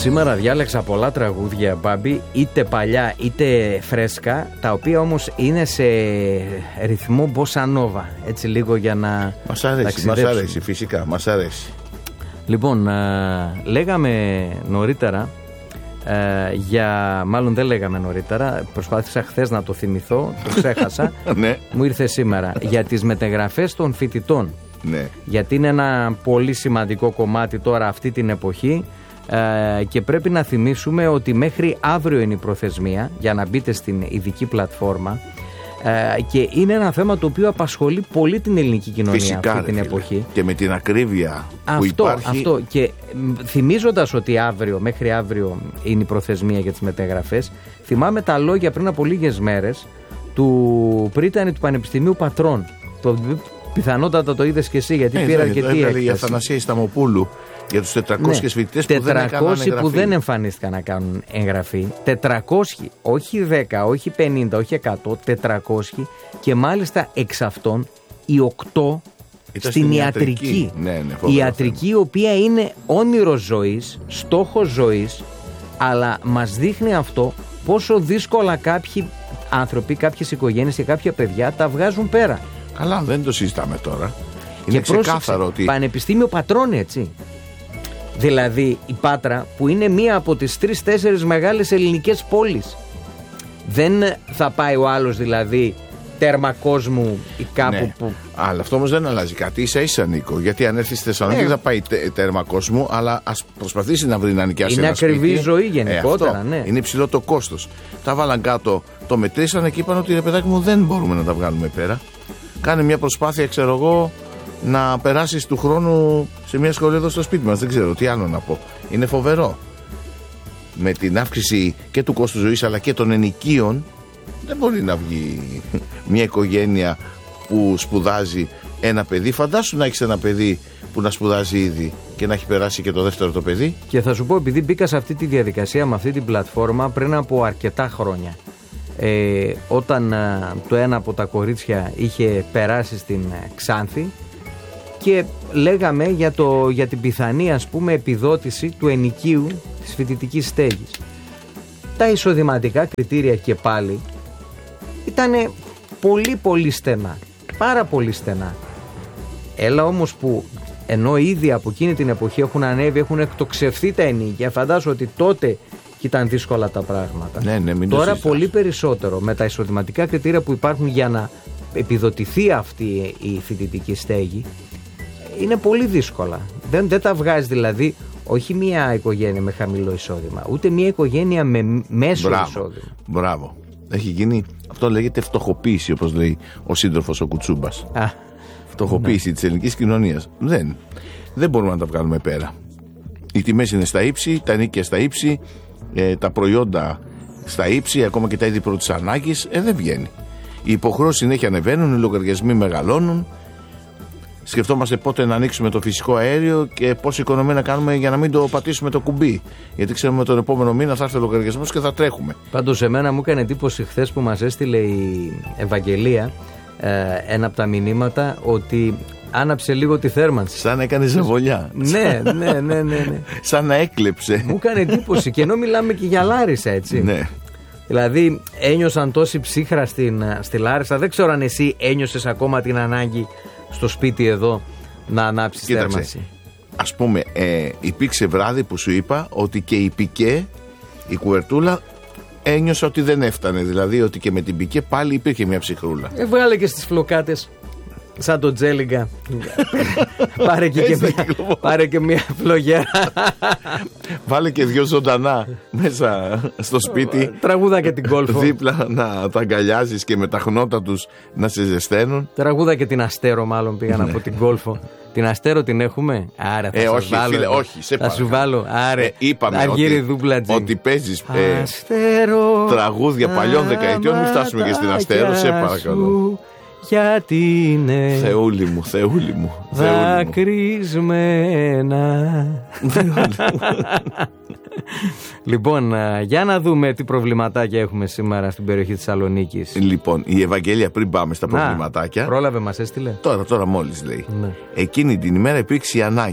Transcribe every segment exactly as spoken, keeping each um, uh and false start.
Σήμερα διάλεξα πολλά τραγούδια, Μπάμπη, είτε παλιά είτε φρέσκα, τα οποία όμως είναι σε ρυθμό μποσανόβα, έτσι λίγο για να μας αρέσει, μας αρέσει φυσικά, μας αρέσει. Λοιπόν, α, λέγαμε νωρίτερα, α, για, μάλλον δεν λέγαμε νωρίτερα, προσπάθησα χθες να το θυμηθώ, το ξέχασα, ναι. Μου ήρθε σήμερα, για τις μετεγραφές των φοιτητών. Ναι. Γιατί είναι ένα πολύ σημαντικό κομμάτι τώρα αυτή την εποχή. Uh, και πρέπει να θυμίσουμε ότι μέχρι αύριο είναι η προθεσμία για να μπείτε στην ειδική πλατφόρμα, uh, και είναι ένα θέμα το οποίο απασχολεί πολύ την ελληνική κοινωνία. Φυσικά, αυτή την φίλε. εποχή. Και με την ακρίβεια που αυτό, υπάρχει. Αυτό. Και θυμίζοντας ότι αύριο, μέχρι αύριο είναι η προθεσμία για τις μεταγραφές, θυμάμαι τα λόγια πριν από λίγες μέρες του πρίτανη του Πανεπιστημίου Πατρών. Το, πιθανότατα το είδες και εσύ, γιατί ε, πήρα και τι έκθεση. Η Αθανασία Ισταμοπούλου για τους τετρακόσιους, ναι, φοιτητές που δεν έκαναν εγγραφή. που δεν εμφανίστηκαν να κάνουν εγγραφή. τετρακόσιοι, όχι δέκα, όχι πενήντα, όχι εκατό, τετρακόσιοι, και μάλιστα εξ αυτών οι οκτώ στην, στην ιατρική. ιατρική. Ναι, ναι, η ιατρική, η οποία είναι όνειρο ζωής, στόχος ζωής, αλλά μας δείχνει αυτό πόσο δύσκολα κάποιοι άνθρωποι, κάποιες οικογένειες και κάποια παιδιά τα βγάζουν πέρα. Καλά, δεν το συζητάμε τώρα. Είναι και ξεκάθαρο ότι. Πανεπιστήμιο Πατρών, έτσι. Δηλαδή η Πάτρα, που είναι μία από τις τρεις-τέσσερις μεγάλες ελληνικές πόλεις. Δεν θα πάει ο άλλος δηλαδή τέρμα κόσμου ή κάπου, ναι, που. Αλλά αυτό όμως δεν αλλάζει κάτι. Ίσα ίσα, Νίκο. Γιατί αν έρθει στη Θεσσαλονίκη, ε, θα πάει τέρμα κόσμου, αλλά ας προσπαθήσει να βρει να νοικιάσει ένα σπίτι. Είναι ακριβή ζωή γενικότερα. Ε, ναι. Είναι υψηλό το κόστος. Τα βάλαν κάτω, το μετρήσανε και είπαν ότι ρε παιδάκι μου, δεν μπορούμε να τα βγάλουμε πέρα. Κάνε μια προσπάθεια, ξέρω εγώ, να περάσεις του χρόνου σε μια σχολή εδώ στο σπίτι μας. Δεν ξέρω τι άλλο να πω. Είναι φοβερό. Με την αύξηση και του κόστου ζωής αλλά και των ενοικίων, δεν μπορεί να βγει μια οικογένεια που σπουδάζει ένα παιδί. Φαντάσου να έχεις ένα παιδί που να σπουδάζει ήδη και να έχει περάσει και το δεύτερο το παιδί. Και θα σου πω, επειδή μπήκα σε αυτή τη διαδικασία με αυτή την πλατφόρμα πριν από αρκετά χρόνια, Ε, όταν α, το ένα από τα κορίτσια είχε περάσει στην α, Ξάνθη, και λέγαμε για, το, για την πιθανή, ας πούμε, επιδότηση του ενοικίου της φοιτητικής στέγης. Τα εισοδηματικά κριτήρια και πάλι ήταν πολύ πολύ στενά, πάρα πολύ στενά. Έλα όμως που ενώ ήδη από εκείνη την εποχή έχουν ανέβει, έχουν εκτοξευθεί τα ενοίκια, φαντάζομαι ότι τότε και ήταν δύσκολα τα πράγματα. Ναι, ναι, τώρα πολύ περισσότερο με τα εισοδηματικά κριτήρια που υπάρχουν για να επιδοτηθεί αυτή η φοιτητική στέγη, είναι πολύ δύσκολα. Δεν, δεν τα βγάζει δηλαδή όχι μια οικογένεια με χαμηλό εισόδημα, ούτε μια οικογένεια με μέσο μπράβο, εισόδημα. Μπράβο. Έχει γίνει, αυτό λέγεται φτωχοποίηση, όπως λέει ο σύντροφος ο Κουτσούμπας. Α, φτωχοποίηση, ναι, της ελληνικής κοινωνίας. Δεν, δεν μπορούμε να τα βγάλουμε πέρα. Οι τιμές είναι στα ύψη, τα ενοίκια στα ύψη, ε, τα προϊόντα στα ύψη, ακόμα και τα είδη πρώτης ανάγκης, ε, δεν βγαίνει. Οι υποχρεώσεις συνέχεια ανεβαίνουν, οι λογαριασμοί μεγαλώνουν. Σκεφτόμαστε πότε να ανοίξουμε το φυσικό αέριο και πόση οικονομία να κάνουμε για να μην το πατήσουμε το κουμπί. Γιατί ξέρουμε τον επόμενο μήνα θα έρθει ο λογαριασμός και θα τρέχουμε. Πάντως, εμένα μου έκανε εντύπωση χθες που μας έστειλε η Ευαγγελία ε, ένα από τα μηνύματα, ότι άναψε λίγο τη θέρμανση. Σαν να έκανε ζαβολιά. ναι, ναι, ναι, ναι, ναι. Σαν να έκλεψε. Μου έκανε εντύπωση, και ενώ μιλάμε και για Λάρισα, έτσι. Ναι. Δηλαδή ένιωσαν τόση ψύχρα στην, στη Λάρισα. Δεν ξέρω αν εσύ ένιωσες ακόμα την ανάγκη στο σπίτι εδώ να ανάψεις θέρμανση. Ας πούμε, ε, υπήρξε βράδυ που σου είπα ότι και η Πικέ, η κουβερτούλα, ένιωσα ότι δεν έφτανε. Δηλαδή ότι και με την Πικέ πάλι υπήρχε μια ψυχρούλα. Ε, βγάλε και στις φλοκάτες, σαν τον Τζέλιγκα. πάρε, και και μια, πάρε και μια φλογέρα. Βάλε και δυο ζωντανά μέσα στο σπίτι. Τραγούδα και την Κόλφο. Δίπλα να τα αγκαλιάζεις και με τα χνότα τους να σε ζεσταίνουν. Τραγούδα και την Αστέρο, μάλλον πήγαν από την Κόλφο. Την Αστέρο την έχουμε. Άρα θα ε, σας όχι, βάλω. Φίλε, όχι, σε θα σου βάλω. Άρα, ε, είπαμε ότι, ότι παίζεις ε, τραγούδια παλιών δεκαετιών. Μην φτάσουμε και στην Αστέρο, σε παρακαλώ. Γιατί είναι Θεούλη μου, Θεούλη μου, δακρυσμένα. Λοιπόν, για να δούμε τι προβληματάκια έχουμε σήμερα στην περιοχή της Θεσσαλονίκης. Λοιπόν, η Ευαγγέλια, πριν πάμε στα προβληματάκια. Πρόλαβε, μας έστειλε. Τώρα, τώρα μόλις λέει. Ναι. Εκείνη την ημέρα υπήρξε η ανάγκη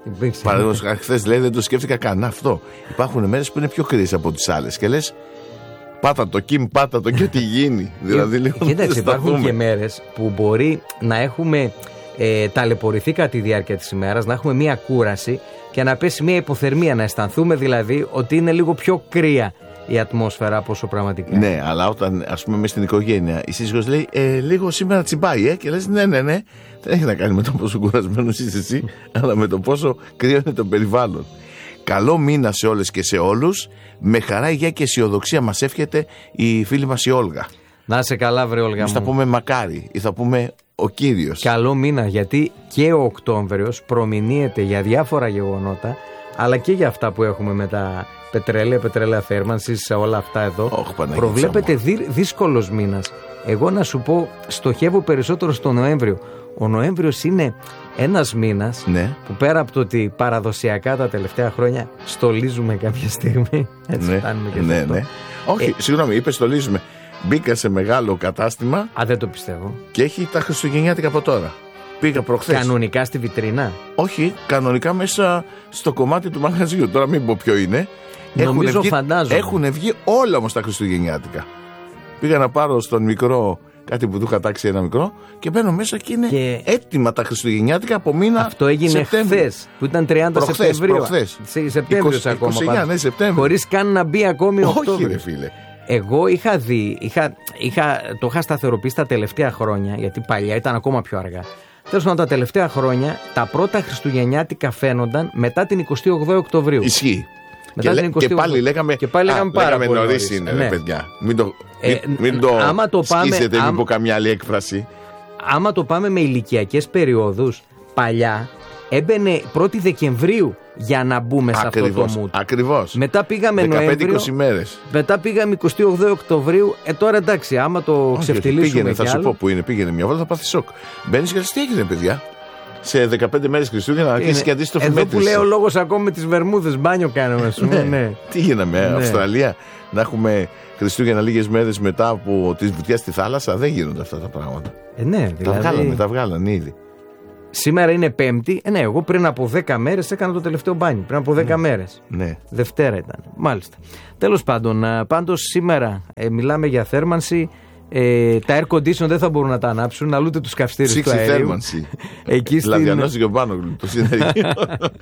Παραδείγματος χάρη, χθες λέει δεν το σκέφτηκα καν αυτό. Υπάρχουν μέρες που είναι πιο κρύες από τις άλλες και λες πάτα το Κιμ, πάτα το και τι γίνει. Δηλαδή, λίγο κοίταξε, υπάρχουν και μέρες που μπορεί να έχουμε ε, ταλαιπωρηθεί κατά τη διάρκεια της ημέρας, να έχουμε μία κούραση και να πέσει μία υποθερμία, να αισθανθούμε δηλαδή ότι είναι λίγο πιο κρύα η ατμόσφαιρα από όσο πραγματικά. Ναι, αλλά όταν ας πούμε μες στην οικογένεια η σύζυγος λέει ε, λίγο σήμερα τσιμπάει, ε, και λες ναι, ναι, ναι, δεν έχει να κάνει με το πόσο κουρασμένος είσαι εσύ, αλλά με το πόσο κρύο είναι το περιβάλλον. Καλό μήνα σε όλες και σε όλους. Με χαρά, υγεία και αισιοδοξία μας εύχεται η φίλη μας η Όλγα. Να είσαι καλά, βρε Όλγα. Εμείς θα πούμε μακάρι ή θα πούμε ο Κύριος. Καλό μήνα, γιατί και ο Οκτώβριος προμηνύεται για διάφορα γεγονότα, αλλά και για αυτά που έχουμε με τα πετρέλαια, πετρέλαια θέρμανσης, όλα αυτά εδώ. Oh, προβλέπεται δύ, δύσκολος μήνας. Εγώ να σου πω, στοχεύω περισσότερο στο Νοέμβριο. Ο Νοέμβριος είναι ένας μήνας, ναι, που πέρα από το ότι παραδοσιακά τα τελευταία χρόνια στολίζουμε κάποια στιγμή. Έτσι, ναι, φτάνουμε και ναι, αυτό. Ναι. Όχι, ε, συγγνώμη, είπε στολίζουμε. Μπήκα σε μεγάλο κατάστημα. Α, δεν το πιστεύω. Και έχει τα χριστουγεννιάτικα από τώρα. Πήγα προχθές. Κανονικά στη βιτρίνα. Όχι, κανονικά μέσα στο κομμάτι του μαγαζιού. Τώρα μην πω ποιο είναι. Νομίζω, έχουν φαντάζομαι. Έχουν βγει όλα όμως τα χριστουγεννιάτικα. Πήγα να πάρω στον μικρό κάτι που του είχα τάξει ένα μικρό και μπαίνω μέσα και είναι και... έτοιμα τα χριστουγεννιάτικα από μήνα. Αυτό έγινε χθες που ήταν τριάντα προχθές, Σεπτεμβρίου. Προχθές. Σεπτέμβριος ακόμα. είκοσι εννέα, ναι, Σεπτέμβριο. Χωρίς καν να μπει ακόμη ο Οκτώβριος. Όχι, ρε φίλε. Εγώ είχα δει, είχα, είχα, το είχα σταθεροποιήσει τα τελευταία χρόνια, γιατί παλιά ήταν ακόμα πιο αργά. Τέλος πάντων, τα τελευταία χρόνια τα πρώτα χριστουγεννιάτικα φαίνονταν μετά την εικοστή όγδοη Οκτωβρίου. Ισχύει. Και, λέ, και πάλι λέγαμε, και πάλι λέγαμε, α, πάρα λέγαμε πολύ νωρίς είναι, ναι. ρε παιδιά. Μην το, ε, μην, μην το, το σκίσετε άμα, υπό καμιά άλλη έκφραση. Άμα το πάμε με ηλικιακές περιόδους, παλιά έμπαινε πρώτη Δεκεμβρίου για να μπούμε σε ακριβώς, αυτό το mood. Ακριβώς. Μετά πήγαμε δεκαπέντε είκοσι μέρες. Μετά πήγαμε εικοστή όγδοη Οκτωβρίου. Ε, τώρα εντάξει, άμα το ξεφτυλίσουμε. Πήγαινε, θα κι σου άλλο. πω που είναι. Πήγαινε μια βόλτα, θα πάθει σοκ. Μπαίνεις και λες, τι έγινε, παιδιά. Σε δεκαπέντε μέρες Χριστούγεννα να αρχίσει και αντίστοιχο μέτρηση. Εδώ που λέει ο λόγος ακόμη με τις βερμούδες, μπάνιο κάναμε, ας πούμε. Ναι. Ναι. Τι γίναμε, ναι. Αυστραλία, να έχουμε Χριστούγεννα λίγες μέρες μετά από τη βουτιά στη θάλασσα. Δεν γίνονται αυτά τα πράγματα. Ε, ναι, δηλαδή... Τα βγάλανε, τα βγάλανε ήδη. Σήμερα είναι Πέμπτη. Ε, ναι, εγώ πριν από δέκα μέρες έκανα το τελευταίο μπάνιο. Πριν από δέκα ναι. μέρες. Ναι. Δευτέρα ήταν. Μάλιστα. Τέλος πάντων, πάντως σήμερα ε, μιλάμε για θέρμανση. Ε, τα air condition δεν θα μπορούν να τα ανάψουν, αλλούτε τους καυστήρες του αερίου. Θέρμανση. Εκεί στην... Λαδιανός και πάνω το συνεργείο.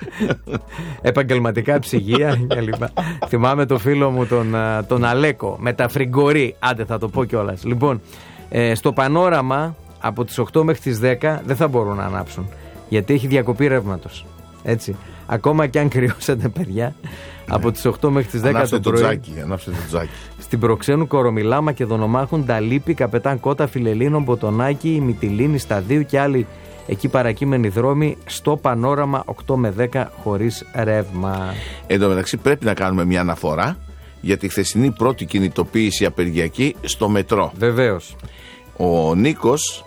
Επαγγελματικά ψυγεία κλπ. Θυμάμαι το φίλο μου τον, τον Αλέκο με τα φριγκορί. Άντε θα το πω κιόλας. Λοιπόν, ε, στο πανόραμα από τις οκτώ μέχρι τις δέκα δεν θα μπορούν να ανάψουν, γιατί έχει διακοπή ρεύματος. Έτσι. Ακόμα και αν κρυώσετε, παιδιά, ναι. από τις οκτώ μέχρι τις δέκα ανάψτε το πρωί. Τζάκι, ανάψτε το τζάκι. Στην Προξένου, Κορομιλά, Μακεδονομάχων, Νταλίπη, Καπετάν Κότα, Φιλελίνων, Μποτονάκη, Μυτιλίνη, Σταδίου και άλλοι εκεί παρακείμενοι δρόμοι, στο πανόραμα οκτώ με δέκα χωρίς ρεύμα. Εν τω μεταξύ πρέπει να κάνουμε μια αναφορά για τη χθεσινή πρώτη κινητοποίηση απεργιακή στο μετρό. Βεβαίως. Ο Νίκος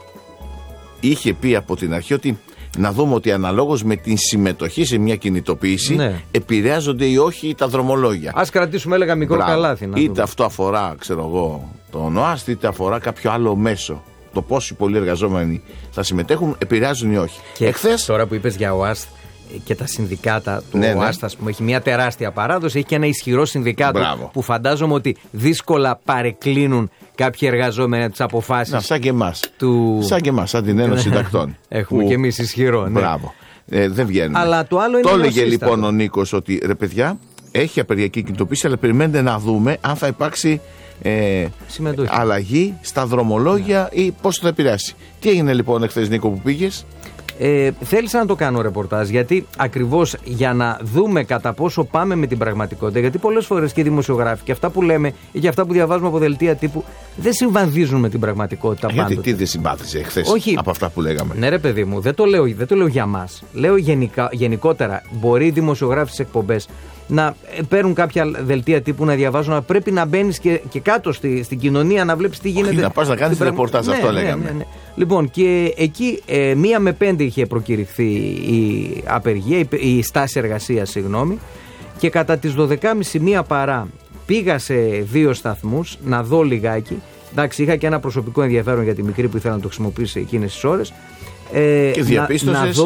είχε πει από την αρχή ότι να δούμε ότι αναλόγως με την συμμετοχή σε μια κινητοποίηση, ναι, επηρεάζονται ή όχι τα δρομολόγια. Ας κρατήσουμε, έλεγα, μικρό Μπράβο. καλάθι. Να είτε δούμε. Αυτό αφορά, ξέρω εγώ, τον ΟΑΣΤ, είτε αφορά κάποιο άλλο μέσο. Το πόσοι πολλοί εργαζόμενοι θα συμμετέχουν, επηρεάζουν ή όχι. Και εχθές, τώρα που είπες για ΟΑΣΤ και τα συνδικάτα του ναι, ΟΑΣΤ, ας πούμε, έχει μια τεράστια παράδοση, έχει και ένα ισχυρό συνδικάτο. Μπράβο. Που φαντάζομαι ότι δύσκολα παρεκκλίνουν κάποιοι εργαζόμενοι από τις αποφάσεις. Να, σαν και εμάς. Του... Σαν και εμάς, σαν την Ένωση Συντακτών. Έχουμε που... και εμείς ισχυρό. Ναι. Μπράβο. Ε, δεν βγαίνουν. Αλλά το άλλο είναι. Το έλεγε λοιπόν ο Νίκος ότι ρε παιδιά, έχει απεργιακή κινητοποίηση, αλλά περιμένετε να δούμε αν θα υπάρξει ε, αλλαγή στα δρομολόγια, ναι, ή πώς θα επηρεάσει. Τι έγινε λοιπόν εχθές, Νίκο, που πήγες? Ε, θέλησα να το κάνω ρεπορτάζ, γιατί ακριβώς για να δούμε κατά πόσο πάμε με την πραγματικότητα. Γιατί πολλές φορές και οι δημοσιογράφοι και αυτά που λέμε ή και αυτά που διαβάζουμε από δελτία τύπου δεν συμβαδίζουν με την πραγματικότητα. Γιατί πάντοτε. Τι δεν συμπάθησε εχθές από αυτά που λέγαμε? Ναι, ρε παιδί μου, δεν το λέω, δεν το λέω για μας. Λέω γενικά, γενικότερα. Μπορεί οι δημοσιογράφοι στις εκπομπές να παίρνουν κάποια δελτία τύπου, να διαβάζουν, αλλά πρέπει να μπαίνεις και, και κάτω στη, στην κοινωνία να βλέπεις τι γίνεται. Όχι, να πας να κάνεις πραγμα... ρεπορτάζ, ναι, αυτό ναι, λέγαμε. Ναι, ναι. Λοιπόν, και εκεί ε, μία με πέντε είχε προκηρυχθεί η απεργία, η, η στάση εργασίας, συγγνώμη, και κατά τις δώδεκα και μισή μία παρά πήγα σε δύο σταθμούς να δω λιγάκι. Εντάξει, είχα και ένα προσωπικό ενδιαφέρον για τη μικρή που ήθελα να το χρησιμοποιήσει εκείνες τις ώρες. Ε, και διαπίστωσες... να, να δω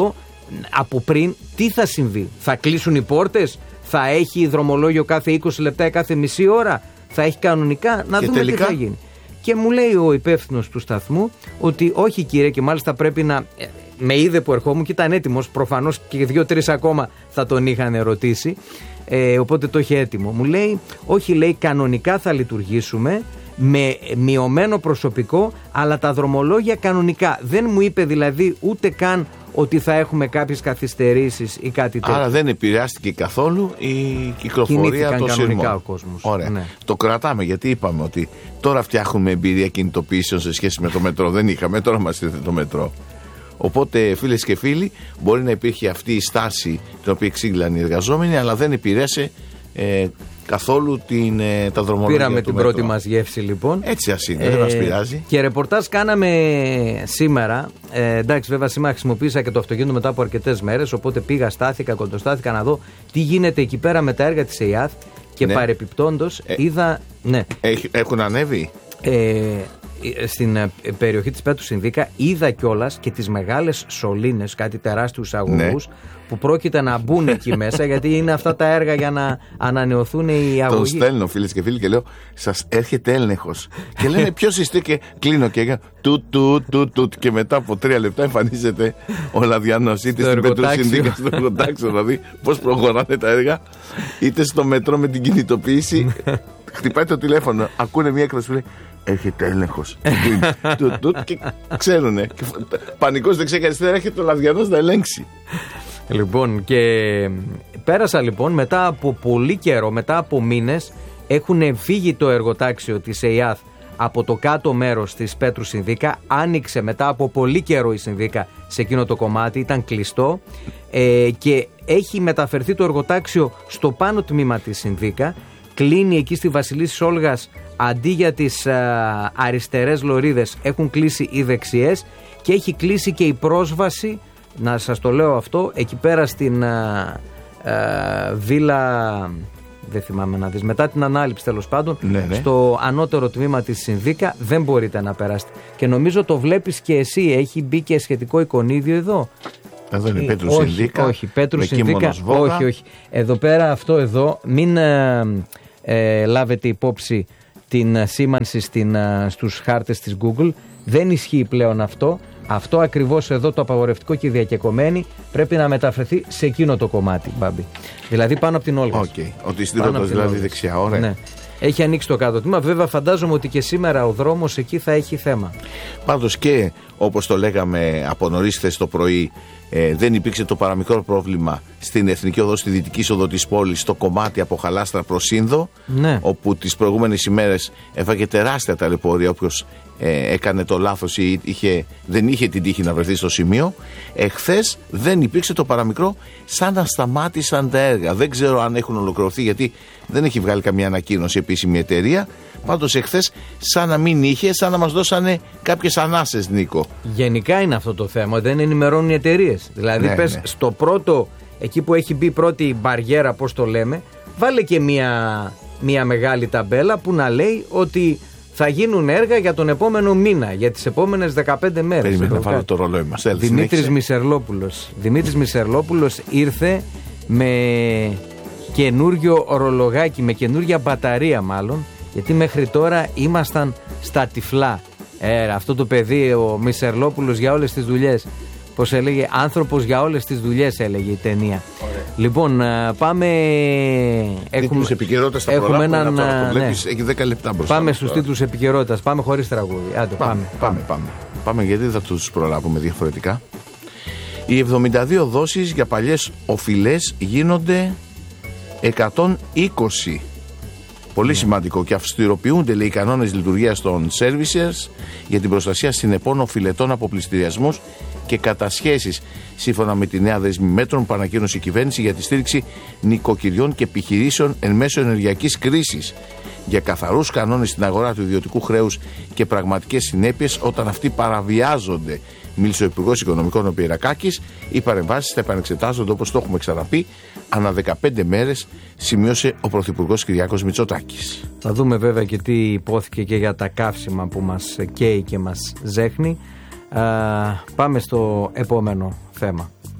από πριν τι θα συμβεί? Θα κλείσουν οι πόρτες? Θα έχει δρομολόγιο κάθε είκοσι λεπτά, κάθε μισή ώρα? Θα έχει κανονικά? Να και δούμε τελικά... τι θα γίνει. Και μου λέει ο υπεύθυνος του σταθμού ότι όχι κύριε, και μάλιστα πρέπει να... Με είδε που ερχόμουν και ήταν έτοιμος, προφανώς και δύο-τρεις ακόμα θα τον είχαν ερωτήσει, ε, οπότε το είχε έτοιμο. Μου λέει όχι, λέει, κανονικά θα λειτουργήσουμε με μειωμένο προσωπικό, αλλά τα δρομολόγια κανονικά. Δεν μου είπε δηλαδή ούτε καν ότι θα έχουμε κάποιες καθυστερήσεις ή κάτι τέτοιο. Άρα δεν επηρεάστηκε καθόλου η κυκλοφορία των σειρμών. Ο κόσμος. Ωραία. Ναι. Το κρατάμε, γιατί είπαμε ότι τώρα φτιάχνουμε εμπειρία κινητοποιήσεων σε σχέση με το μετρό. Δεν είχαμε, τώρα μας ήρθε το μετρό. Οπότε, φίλες και φίλοι, μπορεί να υπήρχε αυτή η στάση την οποία εξήγηλαν οι εργαζόμενοι, αλλά δεν επηρέασε ε, καθόλου την, ε, τα δρομολόγια. Πήραμε του την μετρό. πρώτη μας γεύση λοιπόν. Έτσι ας είναι, ε, δεν μας πειράζει. Και ρεπορτάζ κάναμε σήμερα. Ε, εντάξει, βέβαια, σήμερα χρησιμοποίησα και το αυτοκίνητο μετά από αρκετές μέρες. Οπότε πήγα, στάθηκα, κοντοστάθηκα να δω τι γίνεται εκεί πέρα με τα έργα της ΕΙΑΘ. Και ναι. παρεπιπτόντως ε, είδα. Ναι. Έχουν ανέβει. Ε, στην περιοχή της Πέτρου Συνδίκα είδα κιόλας και τις μεγάλες σωλήνες, κάτι τεράστιους αγωγούς, ναι. που πρόκειται να μπουν εκεί μέσα, γιατί είναι αυτά τα έργα για να ανανεωθούν οι αγωγοί. Τον στέλνω, φίλες και φίλοι, και λέω σας έρχεται έλεγχος και λένε ποιος είστε, και κλείνω και έκανα τουτ τουτ τουτ τουτ και μετά από τρία λεπτά εμφανίζεται ο Λαδιανός είτε στην Πέτρου Συνδίκα, στο εργοτάξιο, δηλαδή πώς προχωράνε τα έργα, είτε στο μετρό με την κινητοποίηση. Χτυπάει το τηλέφωνο, ακούνε μια έκδοση που λέει έρχεται έλεγχος. Και ξέρουνε. Πανικός δεξιά και αριστερά, έρχεται ο Λαδιανός να ελέγξει. Λοιπόν, και πέρασα λοιπόν μετά από πολύ καιρό, μετά από μήνες, έχουν φύγει το εργοτάξιο της ΕΙΑΘ από το κάτω μέρος της Πέτρου Συνδίκα. Άνοιξε μετά από πολύ καιρό η Συνδίκα σε εκείνο το κομμάτι, ήταν κλειστό, ε, και έχει μεταφερθεί το εργοτάξιο στο πάνω τμήμα της Συνδίκα. Κλείνει εκεί στη Βασιλίσσης Όλγας, αντί για τις α, αριστερές λωρίδες έχουν κλείσει οι δεξιές, και έχει κλείσει και η πρόσβαση, να σας το λέω αυτό, εκεί πέρα στην α, α, βίλα, δεν θυμάμαι να δεις, μετά την ανάληψη τέλος πάντων, ναι, ναι. στο ανώτερο τμήμα της Συνδίκα δεν μπορείτε να περάσετε. Και νομίζω το βλέπεις και εσύ, έχει μπει και σχετικό εικονίδιο εδώ. Εδώ είναι η Πέτρου όχι, Συνδίκα. Όχι, Πέτρου Συνδίκα. Όχι, όχι. Εδώ πέρα, αυτό εδώ, μην ε, ε, λάβετε υπόψη την ε, σήμανση στην, ε, στους χάρτες της Google. Δεν ισχύει πλέον αυτό. Αυτό ακριβώς εδώ, το απαγορευτικό και η διακεκομένη, πρέπει να μεταφερθεί σε εκείνο το κομμάτι, Μπάμπη. Δηλαδή πάνω από την Όλγα. Okay. Ότι στην Όλγας, δηλαδή Όλγας. Δεξιά, ωραία. Ναι. Έχει ανοίξει το κάτω τμήμα. Βέβαια, φαντάζομαι ότι και σήμερα ο δρόμος εκεί θα έχει θέμα. Πάντως και όπως το λέγαμε από νωρίς χθες το πρωί, ε, δεν υπήρξε το παραμικρό πρόβλημα στην Εθνική Οδό, στη δυτική οδό της πόλης, στο κομμάτι από Χαλάστρα προς Ίνδο, ναι. όπου τις προηγούμενες ημέρες έφαγε τεράστια ταλαιπωρία όποιος ε, έκανε το λάθος ή είχε, δεν είχε την τύχη να βρεθεί στο σημείο. Εχθές δεν υπήρξε το παραμικρό, σαν να σταμάτησαν τα έργα. Δεν ξέρω αν έχουν ολοκληρωθεί, γιατί δεν έχει βγάλει καμία ανακοίνωση επίσημη εταιρεία. Πάντως εχθές σαν να μην είχε, σαν να μας δώσανε κάποιες ανάσες, Νίκο. Γενικά είναι αυτό το θέμα, δεν ενημερώνουν οι εταιρείες. Δηλαδή, ναι, πες ναι. στο πρώτο, εκεί που έχει μπει η πρώτη μπαριέρα, πώς το λέμε, βάλε και μια, μια μεγάλη ταμπέλα που να λέει ότι θα γίνουν έργα για τον επόμενο μήνα, για τις επόμενες δεκαπέντε μέρες. Περίμενε να βάλω το ρολόι μας. Δημήτρης Μισερλόπουλος. Δημήτρης Μισερλόπουλος ήρθε με καινούριο ορολογάκι, με καινούρια μπαταρία μάλλον, γιατί μέχρι τώρα ήμασταν στα τυφλά. Ε, αυτό το παιδί, ο Μισερλόπουλος για όλες τις δουλειές. Πώς έλεγε, άνθρωπος για όλες τις δουλειές, έλεγε η ταινία. Ωραία. Λοιπόν, πάμε. Τίτλους επικαιρότητας στα έχουμε έναν. Τώρα το βλέπεις, ναι. Έχει δέκα λεπτά μπροστά. Πάμε στους τίτλους επικαιρότητας. Πάμε χωρίς τραγούδι. Άντε, πάμε, πάμε, πάμε, πάμε. Πάμε, γιατί θα τους προλάβουμε διαφορετικά. Οι εβδομήντα δύο δόσεις για παλιές οφειλές γίνονται εκατόν είκοσι. Πολύ yeah. σημαντικό, και αυστηροποιούνται, λέει, οι κανόνες λειτουργίας των services για την προστασία συνεπών οφειλετών από πληστηριασμούς και κατασχέσεις, σύμφωνα με τη νέα δέσμη μέτρων που ανακοίνωσε η κυβέρνηση για τη στήριξη νοικοκυριών και επιχειρήσεων εν μέσω ενεργειακής κρίσης, για καθαρούς κανόνες στην αγορά του ιδιωτικού χρέους και πραγματικές συνέπειες όταν αυτοί παραβιάζονται. Μίλησε ο Υπουργός Οικονομικών ο Πιερακάκης. Οι παρεμβάσεις θα επανεξετάζονται, όπως το έχουμε ξαναπεί, ανά δεκαπέντε μέρες, σημείωσε ο Πρωθυπουργός Κυριάκος Μητσοτάκης. Θα δούμε βέβαια και τι υπόθηκε και για τα καύσιμα που μας καίει και μας ζέχνει. Α, πάμε στο επόμενο θέμα.